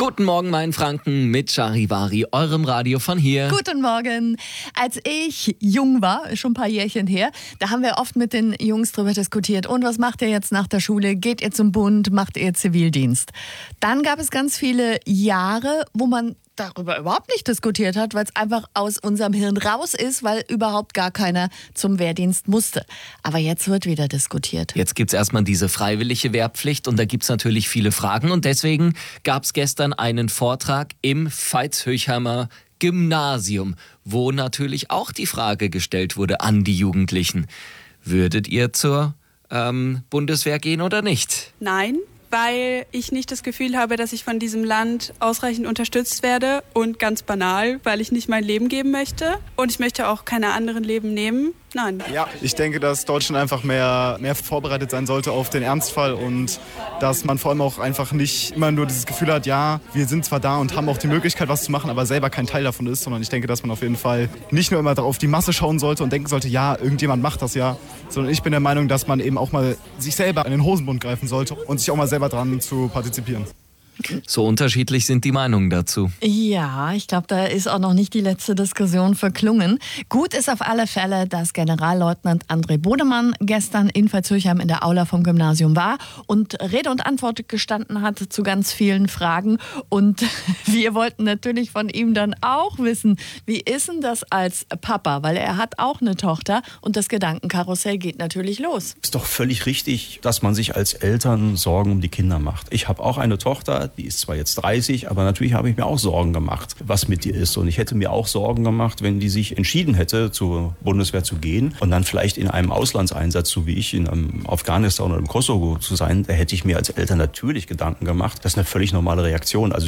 Guten Morgen, mein Franken, mit Charivari, eurem Radio von hier. Guten Morgen. Als ich jung war, schon ein paar Jährchen her, da haben wir oft mit den Jungs drüber diskutiert. Und was macht ihr jetzt nach der Schule? Geht ihr zum Bund? Macht ihr Zivildienst? Dann gab es ganz viele Jahre, wo man darüber überhaupt nicht diskutiert hat, weil es einfach aus unserem Hirn raus ist, weil überhaupt gar keiner zum Wehrdienst musste. Aber jetzt wird wieder diskutiert. Jetzt gibt's erstmal diese freiwillige Wehrpflicht und da gibt's natürlich viele Fragen. Und deswegen gab's gestern einen Vortrag im Veitshöchheimer Gymnasium, wo natürlich auch die Frage gestellt wurde an die Jugendlichen. Würdet ihr zur Bundeswehr gehen oder nicht? Nein, weil ich nicht das Gefühl habe, dass ich von diesem Land ausreichend unterstützt werde und ganz banal, weil ich nicht mein Leben geben möchte und ich möchte auch keine anderen Leben nehmen. Nein. Ja, ich denke, dass Deutschland einfach mehr vorbereitet sein sollte auf den Ernstfall und dass man vor allem auch einfach nicht immer nur dieses Gefühl hat, ja, wir sind zwar da und haben auch die Möglichkeit, was zu machen, aber selber kein Teil davon ist, sondern ich denke, dass man auf jeden Fall nicht nur immer auf die Masse schauen sollte und denken sollte, ja, irgendjemand macht das ja, sondern ich bin der Meinung, dass man eben auch mal sich selber an den Hosenbund greifen sollte und sich auch mal selber dran zu partizipieren. So unterschiedlich sind die Meinungen dazu. Ja, ich glaube, da ist auch noch nicht die letzte Diskussion verklungen. Gut ist auf alle Fälle, dass Generalleutnant André Bodemann gestern in Veitshöchheim in der Aula vom Gymnasium war und Rede und Antwort gestanden hat zu ganz vielen Fragen. Und wir wollten natürlich von ihm dann auch wissen, wie ist denn das als Papa? Weil er hat auch eine Tochter und das Gedankenkarussell geht natürlich los. Ist doch völlig richtig, dass man sich als Eltern Sorgen um die Kinder macht. Ich habe auch eine Tochter, die ist zwar jetzt 30, aber natürlich habe ich mir auch Sorgen gemacht, was mit ihr ist. Und ich hätte mir auch Sorgen gemacht, wenn die sich entschieden hätte, zur Bundeswehr zu gehen und dann vielleicht in einem Auslandseinsatz, so wie ich, in Afghanistan oder im Kosovo zu sein. Da hätte ich mir als Eltern natürlich Gedanken gemacht. Das ist eine völlig normale Reaktion. Also